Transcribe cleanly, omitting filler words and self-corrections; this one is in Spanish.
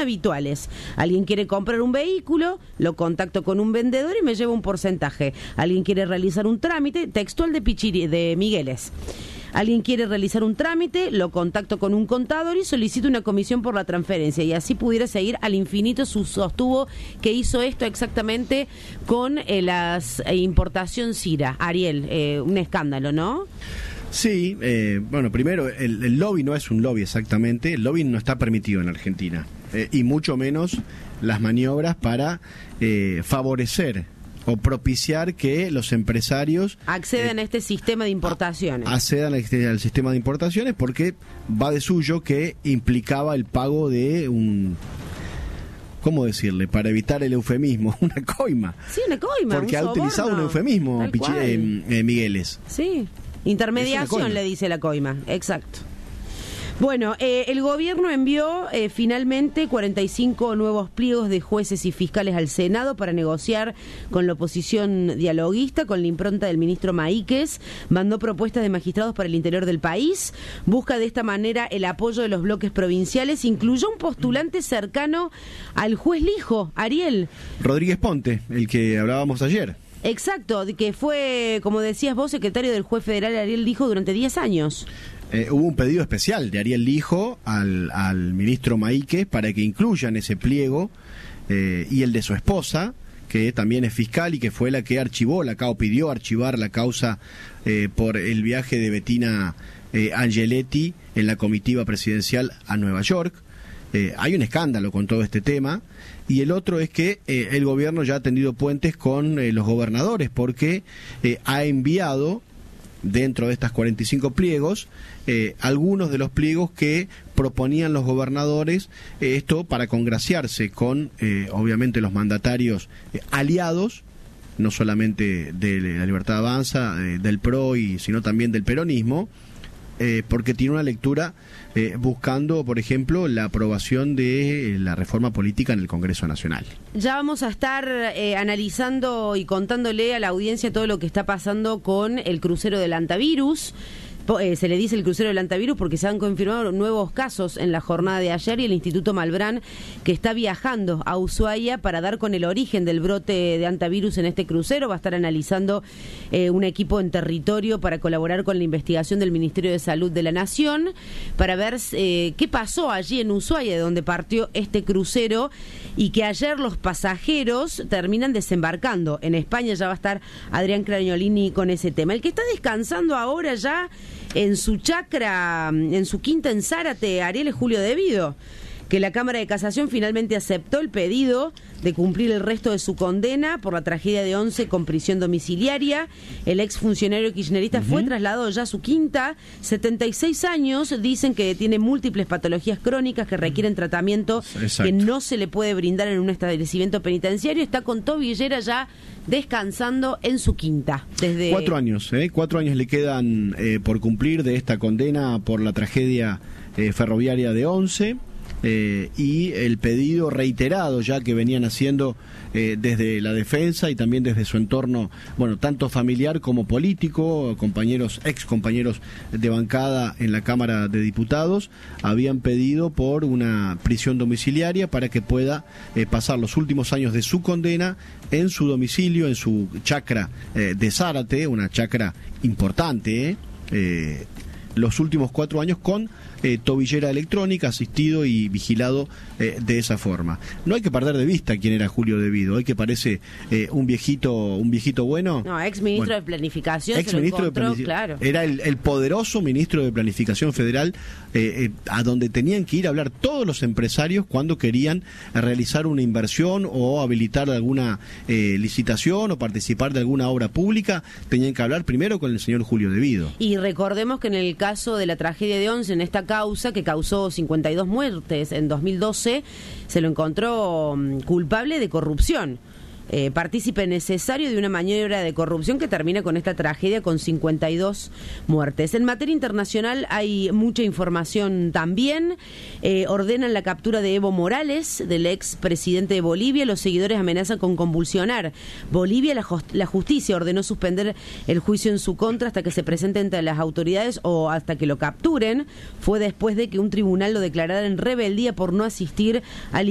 habituales. Alguien quiere comprar un vehículo, lo contacto con un vendedor y me lleva un porcentaje. Alguien quiere realizar un trámite, textual de Migueles. Alguien quiere realizar un trámite, lo contacto con un contador y solicito una comisión por la transferencia. Y así pudiera seguir al infinito. Sostuvo que hizo esto exactamente con la importación Cira. Ariel, un escándalo, ¿no? Sí, bueno, primero, el lobby no es un lobby exactamente. El lobby no está permitido en Argentina. Y mucho menos las maniobras para favorecer o propiciar que los empresarios accedan a este sistema de importaciones. Accedan al sistema de importaciones porque va de suyo que implicaba el pago de un... ¿Cómo decirle? Para evitar el eufemismo, una coima. Sí, una coima. Porque ha utilizado un eufemismo, Migueles. Sí, intermediación le dice la coima, exacto. Bueno, el gobierno envió finalmente 45 nuevos pliegos de jueces y fiscales al Senado para negociar con la oposición dialoguista, con la impronta del ministro Maíquez. Mandó propuestas de magistrados para el interior del país. Busca de esta manera el apoyo de los bloques provinciales. Incluyó un postulante cercano al juez Lijo, Ariel. Rodríguez Ponte, el que hablábamos ayer. Exacto, que fue, como decías vos, secretario del juez federal Ariel Lijo durante 10 años. Hubo un pedido especial de Ariel Lijo al ministro Maíquez para que incluyan ese pliego y el de su esposa, que también es fiscal y que fue la que archivó o pidió archivar la causa por el viaje de Bettina Angeletti en la comitiva presidencial a Nueva York. Hay un escándalo con todo este tema. Y el otro es que el gobierno ya ha tendido puentes con los gobernadores porque ha enviado dentro de estas 45 pliegos algunos de los pliegos que proponían los gobernadores, esto para congraciarse con obviamente los mandatarios aliados, no solamente de la Libertad Avanza, del PRO, sino también del peronismo, porque tiene una lectura buscando, por ejemplo, la aprobación de la reforma política en el Congreso Nacional. Ya vamos a estar analizando y contándole a la audiencia todo lo que está pasando con el crucero del Antavirus. Se le dice el crucero del Antavirus porque se han confirmado nuevos casos en la jornada de ayer y el Instituto Malbrán, que está viajando a Ushuaia para dar con el origen del brote de Antavirus en este crucero, va a estar analizando un equipo en territorio para colaborar con la investigación del Ministerio de Salud de la Nación para ver qué pasó allí en Ushuaia, de donde partió este crucero, y que ayer los pasajeros terminan desembarcando. En España ya va a estar Adrián Cragnolini con ese tema. El que está descansando ahora ya en su chacra, en su quinta en Zárate, Ariel, es Julio Devido, que la Cámara de Casación finalmente aceptó el pedido de cumplir el resto de su condena por la tragedia de Once con prisión domiciliaria. El exfuncionario kirchnerista fue trasladado ya a su quinta, 76 años, dicen que tiene múltiples patologías crónicas que requieren tratamiento que no se le puede brindar en un establecimiento penitenciario. Está con tobillera ya descansando en su quinta. Desde 4 años, 4 años le quedan por cumplir de esta condena por la tragedia ferroviaria de Once. Y el pedido reiterado ya que venían haciendo desde la defensa y también desde su entorno, bueno, tanto familiar como político, ex compañeros de bancada en la Cámara de Diputados, habían pedido por una prisión domiciliaria para que pueda pasar los últimos años de su condena en su domicilio, en su chacra de Zárate, una chacra importante, los últimos 4 años con tobillera electrónica, asistido y vigilado de esa forma. No hay que perder de vista quién era Julio Devido, hoy que parece un viejito bueno. No, ex ministro de Planificación, ex ministro claro. Era el poderoso ministro de Planificación Federal, a donde tenían que ir a hablar todos los empresarios cuando querían realizar una inversión o habilitar alguna licitación o participar de alguna obra pública, tenían que hablar primero con el señor Julio Devido. Y recordemos que en el caso de la tragedia de Once, en esta causa que causó 52 muertes en 2012, se lo encontró culpable de corrupción. Partícipe necesario de una maniobra de corrupción que termina con esta tragedia con 52 muertes. En materia internacional hay mucha información también. Ordenan la captura de Evo Morales, del ex presidente de Bolivia. Los seguidores amenazan con convulsionar Bolivia. La justicia ordenó suspender el juicio en su contra hasta que se presente ante las autoridades o hasta que lo capturen. Fue después de que un tribunal lo declarara en rebeldía por no asistir al